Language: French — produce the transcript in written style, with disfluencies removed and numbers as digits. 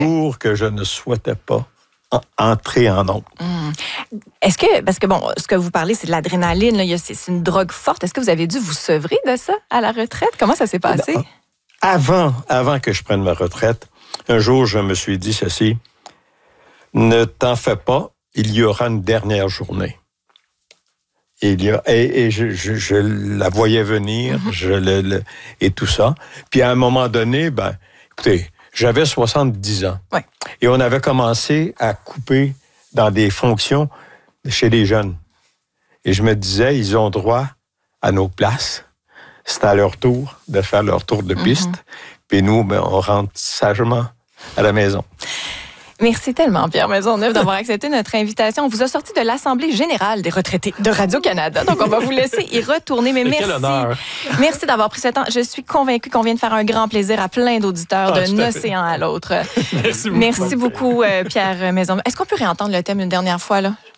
Pour que je ne souhaitais pas entrer en onde. Est-ce que, parce que bon, ce que vous parlez, c'est de l'adrénaline, là, c'est une drogue forte. Est-ce que vous avez dû vous sevrer de ça à la retraite? Comment ça s'est passé? Avant que je prenne ma retraite, un jour, je me suis dit ceci, ne t'en fais pas, il y aura une dernière journée. Et je la voyais venir, et tout ça. Puis à un moment donné, écoutez, j'avais 70 ans. Ouais. Et on avait commencé à couper dans des fonctions chez les jeunes. Et je me disais, ils ont droit à nos places. C'est à leur tour de faire leur tour de piste. Puis nous, on rentre sagement à la maison. Merci tellement, Pierre Maisonneuve, d'avoir accepté notre invitation. On vous a sorti de l'Assemblée générale des retraités de Radio-Canada. Donc, on va vous laisser y retourner. Mais merci. Quel honneur. Merci d'avoir pris ce temps. Je suis convaincue qu'on vient de faire un grand plaisir à plein d'auditeurs d'un océan à l'autre. Merci beaucoup, Pierre Maisonneuve. Est-ce qu'on peut réentendre le thème une dernière fois, là?